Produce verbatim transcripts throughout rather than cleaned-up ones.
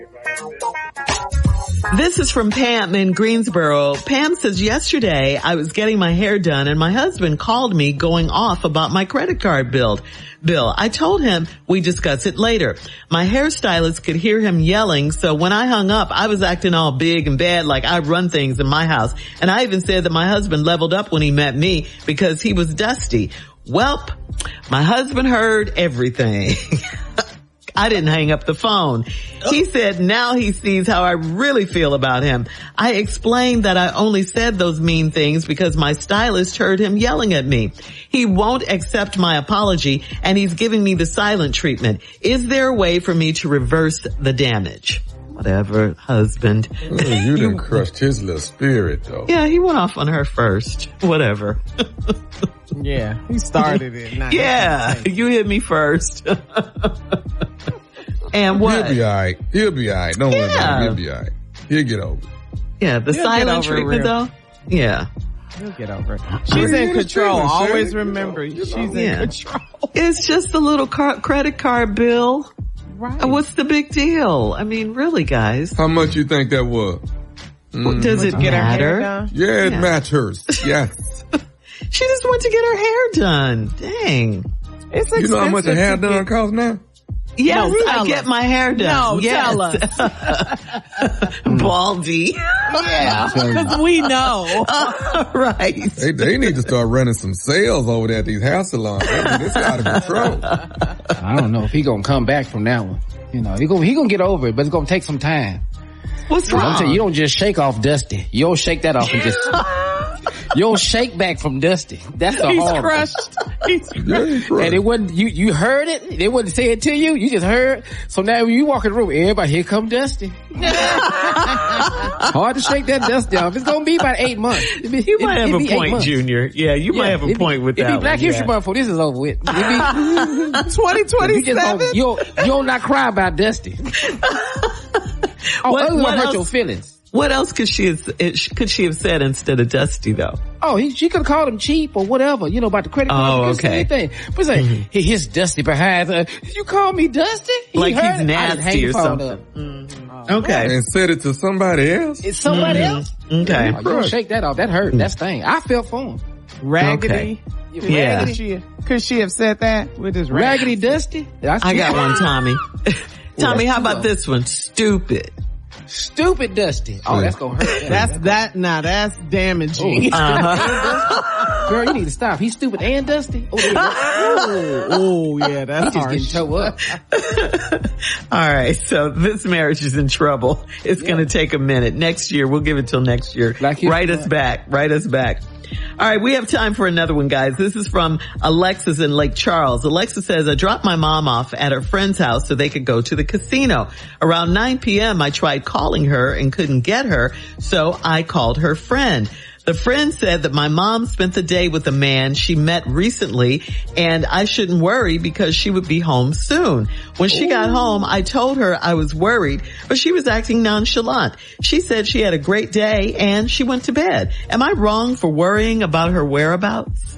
This is from Pam in Greensboro. Pam says, yesterday I was getting my hair done and my husband called me going off about my credit card bill. Bill. I told him we discuss it later. My hairstylist could hear him yelling, so when I hung up, I was acting all big and bad like I run things in my house. And I even said that my husband leveled up when he met me because he was dusty. Welp, my husband heard everything. I didn't hang up the phone. He said now he sees how I really feel about him. I explained that I only said those mean things because my stylist heard him yelling at me. He won't accept my apology and he's giving me the silent treatment. Is there a way for me to reverse the damage? Whatever, husband. Ooh, you done crushed his little spirit, though. Yeah, he went off on her first. Whatever. Yeah, he started it. Not yeah, you hit me first. And what? He'll be all right. He'll be all right. Don't worry Yeah. about him. He'll be all right. He'll get over it. Yeah, the He'll silent get over it treatment, real- though. Yeah. He'll get over it. She's in control. Always remember, she's in Yeah. control. It's just a little car- credit card bill. Right. And what's the big deal? I mean, really, guys. How much you think that was? Mm. Does it Get her hair matter? done? Yeah, it Yeah. matters. Yes. She just went to get her hair done. Dang. It's You know how much a expensive hair to done get- costs now? Yes, No, I tell get us. my hair done. No, yes. tell us. Baldy. Yeah, because we know. Right. They, they need to start running some sales over there at these hair salons. This is out of control. I don't know if he gonna come back from that one. You know, he gonna, he gonna get over it, but it's gonna take some time. What's I'm wrong? telling you, you don't just shake off Dusty. You don't shake that off and just, you don't shake back from Dusty. That's the He's hard one. crushed. He's Yeah, he's right. And it wasn't, you, you heard it. They wouldn't say it to you. You just heard. So now when you walk in the room, everybody, here come Dusty. Hard to shake that Dusty off. It's gonna be about eight months. It'd be, You might it'd have be a eight point, months. Junior. Yeah, you might Yeah, have a it'd be- point with it'd that be Black one. History yeah. Month before this is over with. It'd be, twenty you just twenty-seven. don't, you'll, you'll not cry about Dusty. Oh, What- other than what hurt else? your feelings. What else could she have, it- could she have said instead of Dusty, though? Oh, he, she could have called him cheap or whatever, you know, about the credit card. Oh, She could've said okay. anything. But say, mm-hmm. he his Dusty behind her. You call me Dusty? He Like heard he's it. I didn't hang nasty the or phone something. up. Mm-hmm. Okay. And said it to somebody else? It's somebody Mm-hmm. else. Okay. Oh, you don't shake that off. That hurt. That sting. I felt for him. Raggedy. Yeah. Could she, could she have said that with his Raggedy Dusty. I got one, Tommy. Tommy, how about this one? Stupid. Stupid Dusty. Oh, that's gonna hurt. That's that. Now that's damaging. Uh-huh. Girl, you need to stop. He's stupid and Dusty. Oh, there you go. Oh yeah, that's He just getting harsh. toe up. All right. So this marriage is in trouble. It's Yeah. going to take a minute. Next year, we'll give it till next year. Black History Write us Month. back. Write us back. All right. We have time for another one, guys. This is from Alexis in Lake Charles. Alexis says, I dropped my mom off at her friend's house so they could go to the casino. Around nine p.m., I tried calling her and couldn't get her. So I called her friend. The friend said that my mom spent the day with a man she met recently and I shouldn't worry because she would be home soon. When she got home, I told her I was worried, but she was acting nonchalant. She said she had a great day and she went to bed. Am I wrong for worrying about her whereabouts?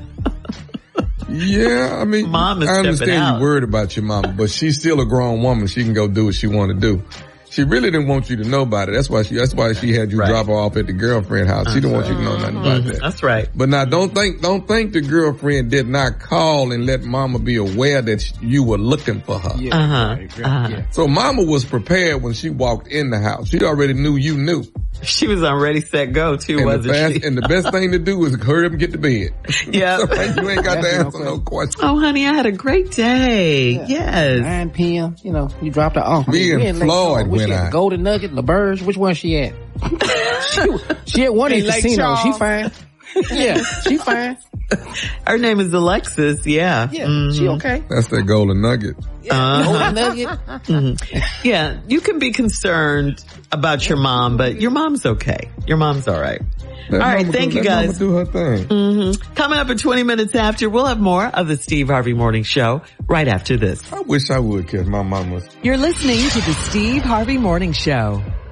Yeah, I mean, Mom is I stepping understand out. you're worried about your mama, but she's still a grown woman. She can go do what she want to do. She really didn't want you to know about it. That's why she, that's why she had you Right. drop her off at the girlfriend house. She didn't want you to know nothing about that. That's right. But now don't think, don't think the girlfriend did not call and let mama be aware that you were looking for her. Yeah. Uh-huh. Right, right, Uh-huh. yeah. So mama was prepared when she walked in the house. She already knew you knew. She was on ready, set, go too, And the, wasn't fast, she? and the best thing to do is hurry up and get to bed. Yeah. So, like, you ain't got to That's answer no no questions. Oh, honey, I had a great day. Yeah. Yes. nine p.m. You know, you dropped her off. Me I mean, and we in Lake Floyd Charles. Which went she at? out. Golden Nugget, LaBerge. Which one she at? she, she at one of In these Lake casinos. She Charles. fine. Yeah, she fine. Her name is Alexis. Yeah. Yeah, Mhm. she okay. That's that golden nugget. Uh-huh. Golden Nugget. Mhm. Yeah. You can be concerned about your mom, but your mom's okay. Your mom's all right. Let All right, mama thank do, you, let guys. Mama do her thing. Mm-hmm. Coming up at twenty minutes after, we'll have more of the Steve Harvey Morning Show right after this. I wish I would catch my mama's. You're listening to the Steve Harvey Morning Show.